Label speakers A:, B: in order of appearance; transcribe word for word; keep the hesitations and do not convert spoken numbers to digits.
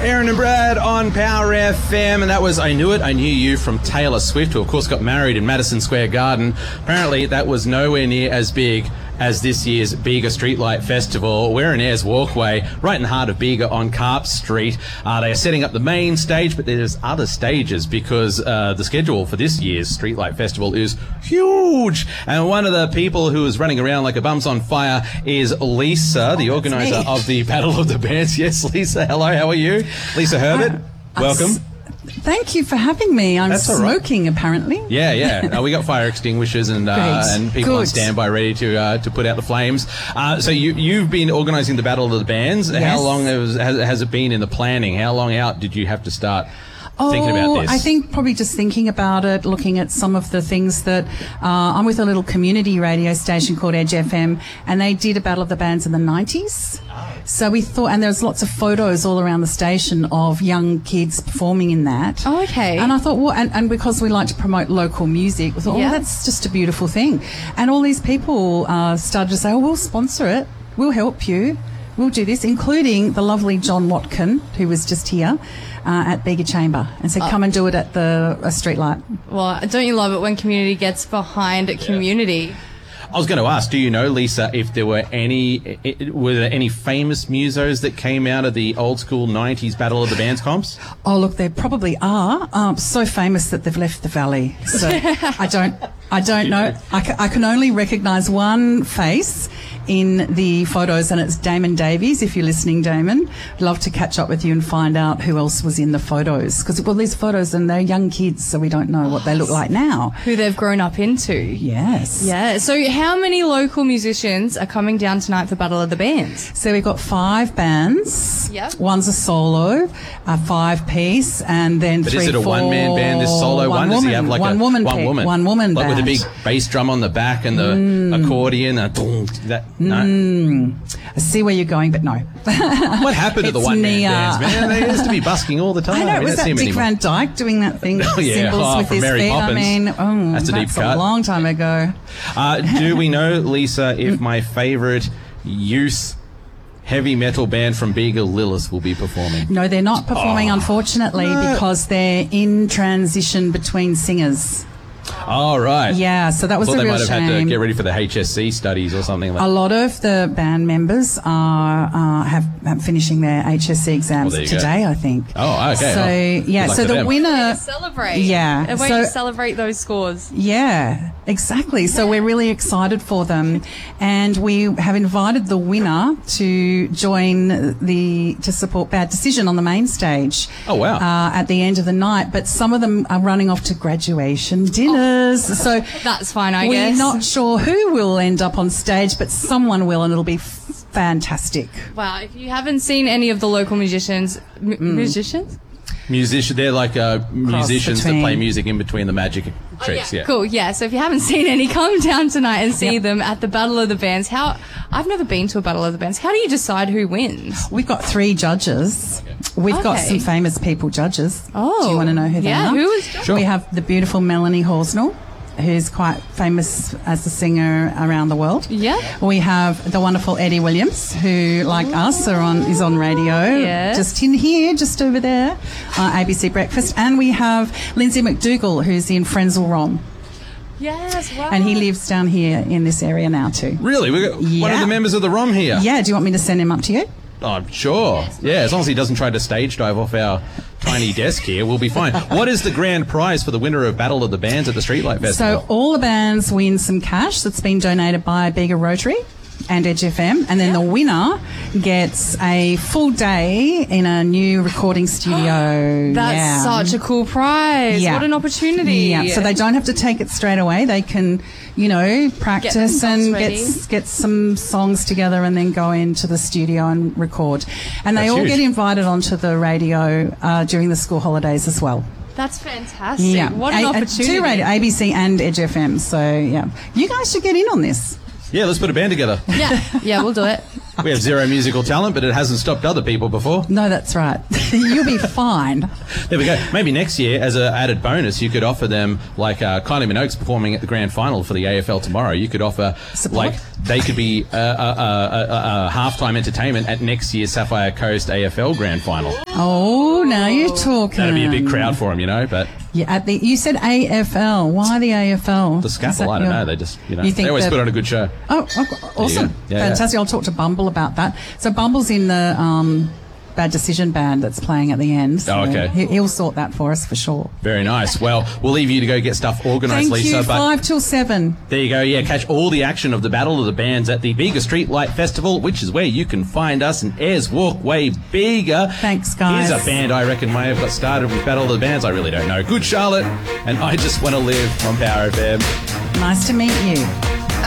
A: Aaron and Brad on Power F M, and that was I Knew It, I Knew You from Taylor Swift, who of course got married in Madison Square Garden. Apparently that was nowhere near as big as this year's Bega Streetlight Festival. We're in Ayers Walkway, right in the heart of Bega on Carp Street. Uh, they are setting up the main stage, but there's other stages because uh, the schedule for this year's Streetlight Festival is huge. And one of the people who is running around like a bum's on fire is Lisa, the
B: oh,
A: organiser of the Battle of the Bands. Yes, Lisa, hello, how are you? Lisa Herbert,
B: uh,
A: welcome.
B: Uh, Thank you for having me. I'm
A: That's all right.
B: smoking, apparently.
A: Yeah, yeah. Uh, we got fire extinguishers and uh, and people
B: Good.
A: on standby ready to uh, to put out the flames. Uh, so you you've been organising the Battle of the Bands.
B: Yes.
A: How long has, has has it been in the planning? How long out did you have to start thinking about
B: Oh,
A: this?
B: I think probably just thinking about it, looking at some of the things that uh, I'm with a little community radio station called Edge F M, and they did a Battle of the Bands in the nineties. So we thought, and there's lots of photos all around the station of young kids performing in that.
C: Oh, okay.
B: And I thought, well, and, and because we like to promote local music, we thought,
C: Yeah.
B: oh, that's just a beautiful thing. And all these people uh, started to say, oh, we'll sponsor it, we'll help you, we'll do this, including the lovely John Watkin, who was just here uh, at Bega Chamber, and said, come and do it at the uh, Streetlight.
C: Well, don't you love it when community gets behind a community?
A: I was going to ask, do you know, Lisa, if there were any, i- were there any famous musos that came out of the old school nineties Battle of the Bands comps?
B: Oh, look, there probably are. Um, so famous that they've left the valley. So I don't, I don't know. I, ca- I can only recognise one face in the photos, and it's Damon Davies. If you're listening, Damon, I'd love to catch up with you and find out who else was in the photos. Because, well, these photos, and they're young kids, so we don't know what they look like now.
C: Who they've grown up into.
B: Yes.
C: Yeah. So how many local musicians are coming down tonight for Battle of the Bands?
B: So we've got five bands.
C: Yep.
B: One's a solo, a five-piece, and then
A: But
B: three,
A: is it a
B: four...
A: one-man band, this solo one? Does
B: woman,
A: he have like
B: one
A: a
B: woman
A: one
B: pick,
A: woman?
B: One woman
A: like
B: band.
A: with a big bass drum on the back and the accordion and boom, that, no?
B: Mm, I see where you're going, but no.
A: What happened to the
B: It's
A: one-man
B: Nia.
A: bands, man? They used to be busking all the time.
B: I know,
A: We
B: was
A: don't
B: that
A: see 'em
B: Dick
A: anymore.
B: Van Dyke doing that thing with
A: Oh, yeah.
B: cymbals
A: Oh,
B: with
A: from
B: his
A: Mary
B: feet?
A: Poppins.
B: I mean, oh,
A: That's a deep
B: that's
A: cut.
B: a long time ago.
A: Uh, do we know, Lisa, if my favourite youth heavy metal band from Bega, Lilith, will be performing?
B: No, they're not performing,
A: Oh.
B: unfortunately,
A: No.
B: because they're in transition between singers.
A: Oh, right.
B: Yeah, so that was
A: Thought
B: a
A: they
B: real
A: might have had to
B: shame.
A: get ready for the H S C studies or something like
B: A
A: that.
B: lot of the band members are uh, have, have finishing their H S C exams
A: Well, there you go.
B: today, I think.
A: Oh, okay.
B: So
A: Oh,
B: yeah,
A: good luck
B: so
A: to
B: the
A: them.
B: winner.
C: Celebrate.
B: Yeah,
C: A way
B: so-
C: to celebrate those scores.
B: Yeah, exactly. So we're really excited for them, and we have invited the winner to join the to support Bad Decision on the main stage.
A: Oh, wow.
B: Uh, at the end of the night, but some of them are running off to graduation dinners. So
C: That's fine, I
B: we're
C: guess.
B: not sure who will end up on stage, but someone will, and it'll be f- fantastic.
C: Wow, if you haven't seen any of the local musicians, m-
B: Mm.
C: musicians?
A: Musician, they're like uh, musicians that
B: between.
A: play music in between the magic
C: Oh,
A: tricks. yeah.
C: Cool, yeah. So if you haven't seen any, come down tonight and see
B: Yep.
C: them at the Battle of the Bands. How I've never been to a Battle of the Bands. How do you decide who wins?
B: We've got three judges. We've got
C: Okay.
B: some famous people judges.
C: Oh.
B: Do you want to know who they
C: Yeah,
B: are?
C: who is-
A: Sure.
B: We have the beautiful Melanie Horsnell, who's quite famous as a singer around the world.
C: Yeah.
B: We have the wonderful Eddie Williams, who, like us, are on is on radio.
C: Yeah.
B: Just in here, just over there, uh, A B C Breakfast. And we have Lindsay McDougall, who's in Frenzell Rom.
C: Yes, wow.
B: And he lives down here in this area now too.
A: Really? We got one
B: Yeah.
A: of the members of the ROM here.
B: Yeah, do you want me to send him up to you?
A: Oh, sure. Yeah, as long as he doesn't try to stage dive off our tiny desk here, we'll be fine. What is the grand prize for the winner of Battle of the Bands at the Streetlight Festival?
B: So all the bands win some cash that's been donated by Bega Rotary and Edge F M, and then the winner gets a full day in a new recording studio.
C: That's
B: yeah.
C: such a cool prize.
B: Yeah.
C: What an opportunity.
B: Yeah, so they don't have to take it straight away. They can, you know, practice
C: themselves
B: and
C: ready.
B: get get some songs together and then go into the studio and record. And they
A: That's
B: all
A: huge.
B: get invited onto the radio uh, during the school holidays as well.
C: That's fantastic.
B: Yeah,
C: What an
B: A- uh,
C: opportunity.
B: Two radio, A B C and Edge F M. So yeah, you guys should get in on this.
A: Yeah, let's put a band together.
C: Yeah, yeah, we'll do it.
A: We have zero musical talent, but it hasn't stopped other people before.
B: No, that's right. You'll be fine.
A: There we go. Maybe next year, as an added bonus, you could offer them, like uh, Kylie Minogue's performing at the grand final for the A F L tomorrow. You could offer,
B: Support?
A: like, they could be a, a, a, a, a halftime entertainment at next year's Sapphire Coast A F L Grand Final.
B: Oh, now you're talking.
A: That'd be a big crowd for them, you know, but...
B: Yeah, at the, you said A F L. Why the A F L?
A: The scaffold, I don't
B: your,
A: know. They just, you know,
B: you think
A: they always
B: the,
A: put on a good show.
B: Oh, oh awesome.
A: Yeah,
B: Fantastic.
A: yeah.
B: I'll talk to Bumble about that. So Bumble's in the um, Bad Decision band that's playing at the end. So
A: oh, okay.
B: He, he'll sort that for us for sure.
A: Very nice. Well, we'll leave you to go get stuff organised,
B: Thank
A: Lisa.
B: you.
A: But
B: Five till seven.
A: there you go. Yeah, catch all the action of the Battle of the Bands at the Bega Streetlight Festival, which is where you can find us in Ayers Walkway, Bega.
B: Thanks, guys.
A: Here's a band I reckon may have got started with Battle of the Bands. I really don't know. Good Charlotte, and I Just Want to Live on Power F M.
B: Nice to meet you.